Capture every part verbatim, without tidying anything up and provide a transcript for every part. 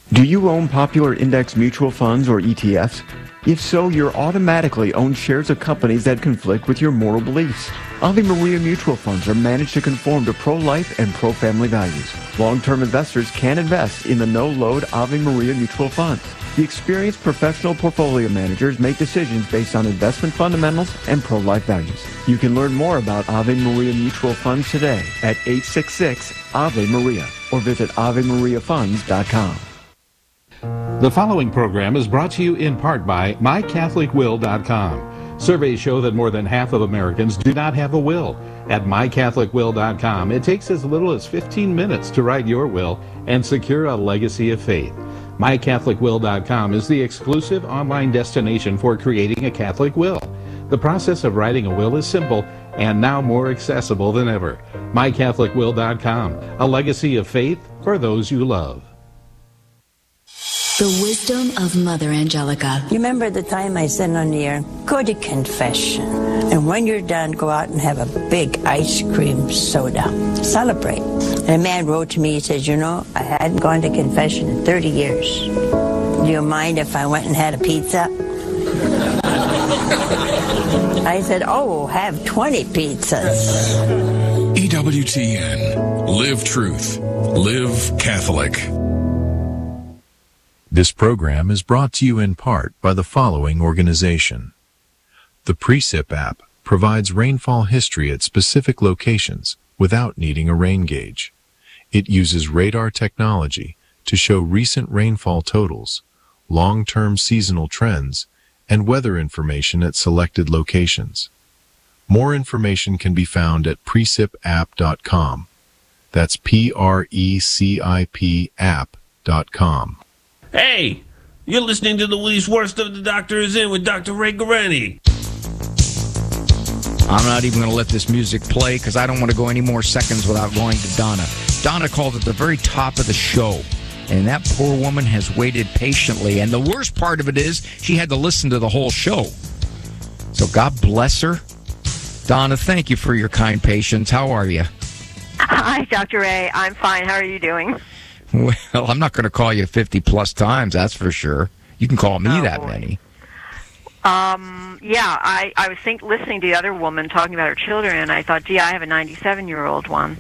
Do you own popular index mutual funds or E T Fs? If so, you're automatically own shares of companies that conflict with your moral beliefs. Ave Maria mutual funds are managed to conform to pro-life and pro-family values. Long-term investors can invest in the no-load Ave Maria mutual funds. The experienced professional portfolio managers make decisions based on investment fundamentals and pro-life values. You can learn more about Ave Maria mutual funds today at eight six six Ave Maria or visit ave maria funds dot com. The following program is brought to you in part by my catholic will dot com. Surveys show that more than half of Americans do not have a will. At my catholic will dot com, it takes as little as fifteen minutes to write your will and secure a legacy of faith. my catholic will dot com is the exclusive online destination for creating a Catholic will. The process of writing a will is simple and now more accessible than ever. my catholic will dot com, a legacy of faith for those you love. The wisdom of Mother Angelica. You remember the time I said on the air, go to confession. And when you're done, go out and have a big ice cream soda. Celebrate. And a man wrote to me, he says, you know, I hadn't gone to confession in thirty years. Do you mind if I went and had a pizza? I said, oh, have twenty pizzas. E W T N. Live truth. Live Catholic. This program is brought to you in part by the following organization. The Precip app provides rainfall history at specific locations without needing a rain gauge. It uses radar technology to show recent rainfall totals, long-term seasonal trends, and weather information at selected locations. More information can be found at precip app dot com. That's P R E C I P app dot com. Hey, you're listening to the Willie's Worst of the Doctor Is In with Doctor Ray Guarani. I'm not even going to let this music play because I don't want to go any more seconds without going to Donna. Donna called at the very top of the show, and that poor woman has waited patiently. And the worst part of it is she had to listen to the whole show. So God bless her. Donna, thank you for your kind patience. How are you? Hi, Doctor Ray. I'm fine. How are you doing? Well, I'm not going to call you fifty plus times, that's for sure. You can call me oh, that boy. many. Um, yeah, I, I was think, listening to the other woman talking about her children, and I thought, gee, I have a ninety-seven-year-old one.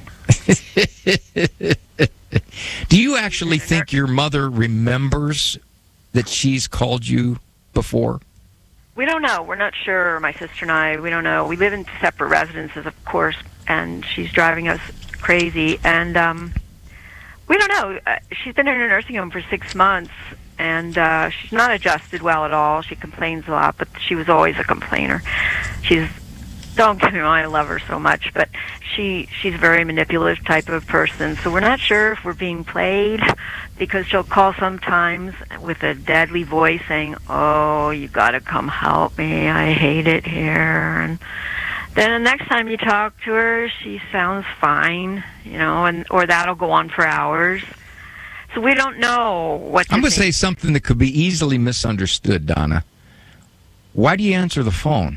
Do you actually think your mother remembers that she's called you before? We don't know. We're not sure, my sister and I. We don't know. We live in separate residences, of course, and she's driving us crazy, and... um. We don't know. Uh, she's been in a nursing home for six months, and uh, she's not adjusted well at all. She complains a lot, but she was always a complainer. She's, don't get me wrong, I love her so much, but she she's a very manipulative type of person. So we're not sure if we're being played, because she'll call sometimes with a deadly voice saying, oh, you got to come help me. I hate it here. And then the next time you talk to her, she sounds fine, you know, and or that'll go on for hours. So we don't know what to I'm going to think. say something that could be easily misunderstood, Donna. Why do you answer the phone?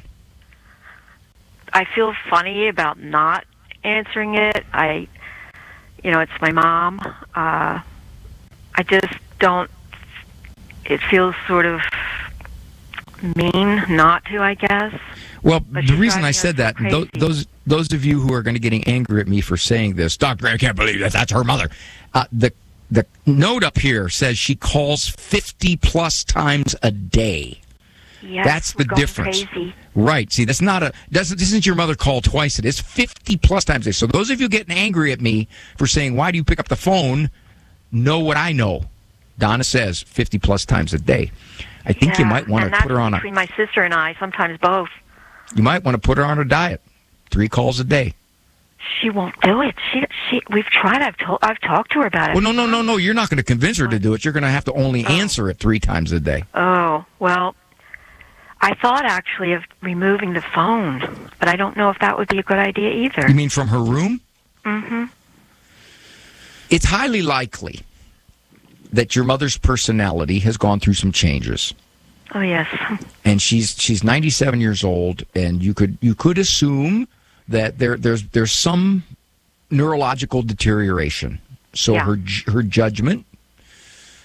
I feel funny about not answering it. I, you know, it's my mom. Uh, I just don't, it feels sort of mean not to, I guess. Well, the reason I said that, those, those those of you who are going to be getting angry at me for saying this, Doctor, I can't believe that, that's her mother. Uh, the the note up here says she calls fifty plus times a day. Yes, that's the we're going difference. Crazy. Right. See, that's not a, doesn't, isn't your mother call twice a day. It's fifty plus times a day. So those of you getting angry at me for saying, why do you pick up the phone, know what I know. Donna says fifty plus times a day. I think yeah, you might want to put her on a... between my sister and I, sometimes both. You might want to put her on a diet. Three calls a day. She won't do it. She, she, we've tried. I've told, I've talked to her about it. Well, no, no, no, no. You're not going to convince her to do it. You're going to have to only oh. answer it three times a day. Oh, well, I thought actually of removing the phone, but I don't know if that would be a good idea either. You mean from her room? Mm-hmm. It's highly likely that your mother's personality has gone through some changes. Oh, yes. And she's she's ninety-seven years old, and you could you could assume that there there's there's some neurological deterioration. So yeah. her her judgment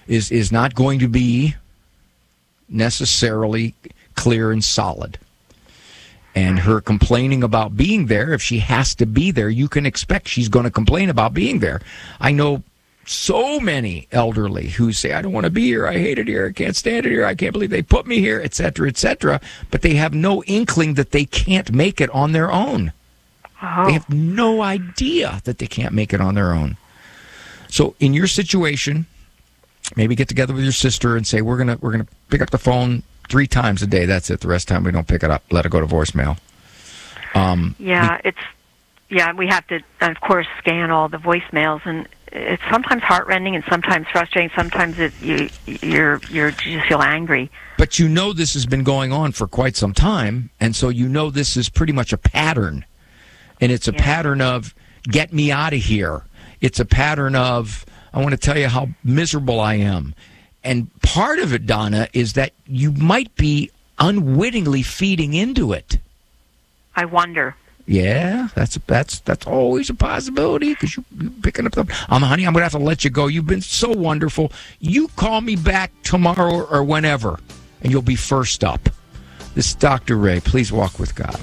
is, is not going to be necessarily clear and solid. And her complaining about being there, if she has to be there, you can expect she's going to complain about being there. I know so many elderly who say, I don't want to be here, I hate it here, I can't stand it here, I can't believe they put me here, et cetera, et cetera. But they have no inkling that they can't make it on their own. Oh. They have no idea that they can't make it on their own. So in your situation, maybe get together with your sister and say, we're gonna we're gonna pick up the phone three times a day. That's it. The rest of the time we don't pick it up. Let it go to voicemail. Um, yeah, it's yeah. We have to, of course, scan all the voicemails, and it's sometimes heartrending and sometimes frustrating. Sometimes it you you're you're you just feel angry. But you know this has been going on for quite some time, and so you know this is pretty much a pattern. And it's a yeah. pattern of, get me out of here. It's a pattern of, I want to tell you how miserable I am. And part of it, Donna, is that you might be unwittingly feeding into it. I wonder. Yeah, that's that's that's always a possibility, because you, you're picking up the... Um, honey, I'm going to have to let you go. You've been so wonderful. You call me back tomorrow or whenever, and you'll be first up. This is Doctor Ray. Please walk with God.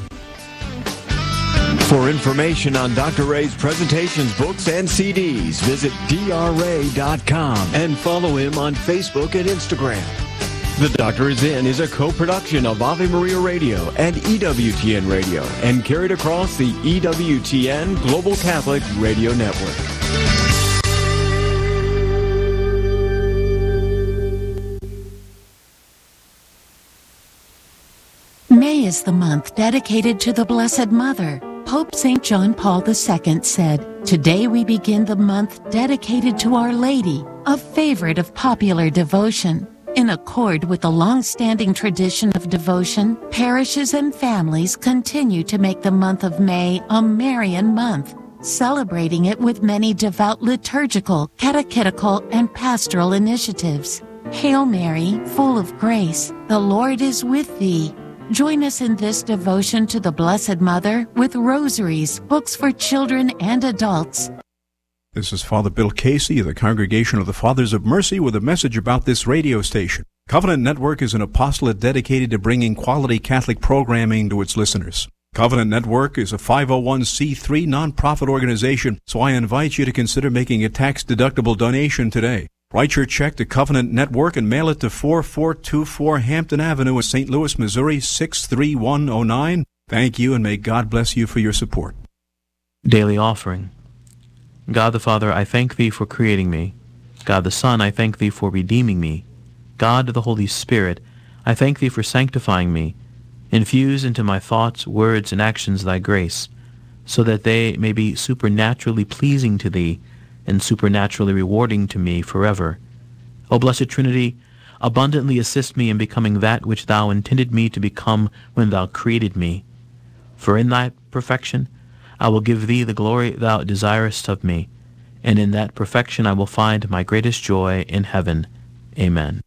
For information on Doctor Ray's presentations, books, and C Ds, visit D R ray dot com and follow him on Facebook and Instagram. The Doctor Is In is a co-production of Ave Maria Radio and E W T N Radio and carried across the E W T N Global Catholic Radio Network. May is the month dedicated to the Blessed Mother. Pope Saint John Paul the Second said, "Today we begin the month dedicated to Our Lady, a favorite of popular devotion." In accord with the long-standing tradition of devotion, parishes and families continue to make the month of May a Marian month, celebrating it with many devout liturgical, catechetical, and pastoral initiatives. Hail Mary, full of grace, the Lord is with thee. Join us in this devotion to the Blessed Mother with rosaries, books for children and adults. This is Father Bill Casey of the Congregation of the Fathers of Mercy with a message about this radio station. Covenant Network is an apostolate dedicated to bringing quality Catholic programming to its listeners. Covenant Network is a five oh one c three nonprofit organization, so I invite you to consider making a tax-deductible donation today. Write your check to Covenant Network and mail it to four four two four Hampton Avenue in Saint Louis, Missouri, six three one oh nine. Thank you, and may God bless you for your support. Daily Offering. God the Father, I thank Thee for creating me. God the Son, I thank Thee for redeeming me. God the Holy Spirit, I thank Thee for sanctifying me. Infuse into my thoughts, words, and actions Thy grace, so that they may be supernaturally pleasing to Thee and supernaturally rewarding to me forever. O Blessed Trinity, abundantly assist me in becoming that which Thou intended me to become when Thou created me. For in Thy perfection I will give Thee the glory Thou desirest of me, and in that perfection I will find my greatest joy in heaven. Amen.